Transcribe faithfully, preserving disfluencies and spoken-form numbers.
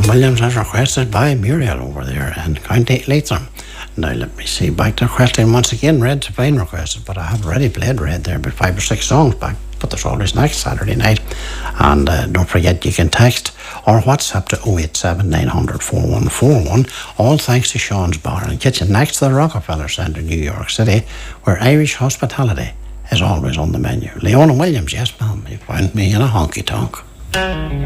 Williams as requested by Muriel over there in County Leitrim. Now let me see, back to the question once again. Red Divine requested, but I have already played Red there about five or six songs back. But there's always next Saturday night. And uh, don't forget, you can text or WhatsApp to oh eight seven nine hundred four one four one. All thanks to Sean's Bar and Kitchen next to the Rockefeller Centre, New York City, where Irish hospitality is always on the menu. Leona Williams, yes ma'am, you found me in a honky tonk.